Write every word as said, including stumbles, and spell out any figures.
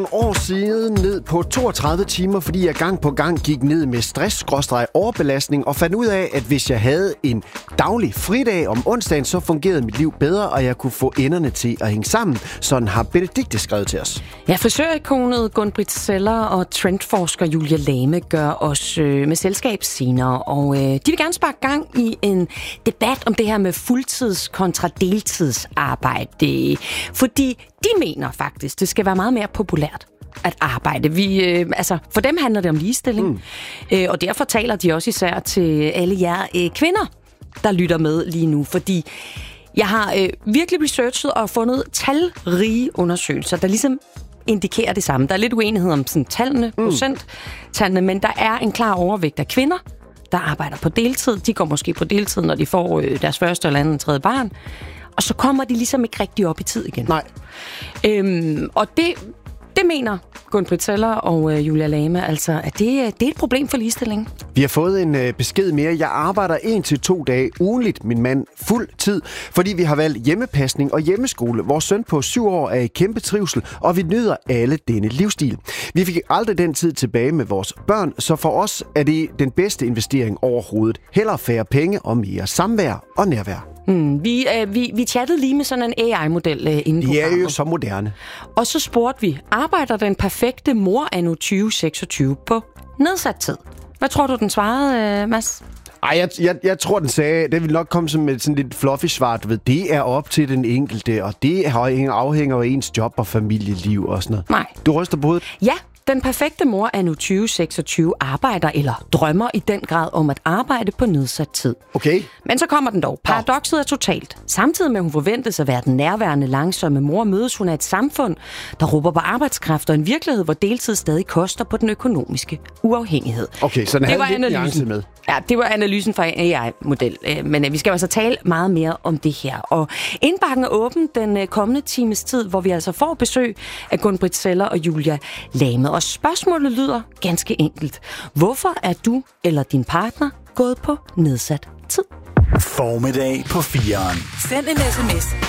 år siden ned på toogtredive timer, fordi jeg gang på gang gik ned med stress, overbelastning og fandt ud af, at hvis jeg havde en daglig fridag om onsdagen, så fungerede mit liv bedre, og jeg kunne få enderne til at hænge sammen. Sådan har Benedikte skrevet til os. Ja, frisørikonet Gun-Britt Zeller og trendforsker Julia Lame gør os øh, med selskab senere, og øh, de vil gerne sparke gang i en debat om det her med fuldtids kontra deltidsarbejde, fordi de mener faktisk, det skal være meget mere populært at arbejde. Vi, øh, altså, for dem handler det om ligestilling, mm. øh, og derfor taler de også især til alle jer øh, kvinder, der lytter med lige nu, fordi jeg har øh, virkelig researchet og fundet talrige undersøgelser, der ligesom indikerer det samme. Der er lidt uenighed om sådan, tallene, mm. procenttallene, men der er en klar overvægt af kvinder, der arbejder på deltid. De går måske på deltid, når de får øh, deres første eller anden tredje barn, og så kommer de ligesom ikke rigtig op i tid igen. Nej. Øhm, og det, det mener Gun-Britt Zeller og øh, Julia Lame, altså, at det, det er et problem for ligestilling. Vi har fået en øh, besked mere. Jeg arbejder en til to dage ugenligt, min mand fuld tid, fordi vi har valgt hjemmepasning og hjemmeskole. Vores søn på syv år er i kæmpe trivsel, og vi nyder alle denne livsstil. Vi fik aldrig den tid tilbage med vores børn, så for os er det den bedste investering overhovedet. Hellere færre penge og mere samvær og nærvær. Hmm, vi, øh, vi, vi chattede lige med sådan en A I-model øh, inden De er jo så moderne. Og så spurgte vi, arbejder den perfekte mor anno tyve seksogtyve på nedsat tid? Hvad tror du, den svarede, øh, Mads? Ej, jeg, jeg, jeg tror, den sagde, det vil nok komme som et sådan lidt fluffy svar, du ved, det er op til den enkelte, og det afhænger af ens job og familieliv og sådan noget. Nej. Du ryster på hovedet? Ja. Den perfekte mor anno tyve seksogtyve arbejder eller drømmer i den grad om at arbejde på nedsat tid. Okay. Men så kommer den dog. Paradokset er totalt. Samtidig med, at hun forventes at være den nærværende, langsomme mor, mødes hun af et samfund, der råber på arbejdskraft og en virkelighed, hvor deltid stadig koster på den økonomiske uafhængighed. Okay, så den havde lidt nuance med. Ja, det var analysen fra en A I-model. Men vi skal altså tale meget mere om det her. Og indbakken er åben den kommende times tid, hvor vi altså får besøg af Gun-Britt Zeller og Julia Lame. Og spørgsmålet lyder ganske enkelt. Hvorfor er du eller din partner gået på nedsat tid? Formiddag på fireren. Send en sms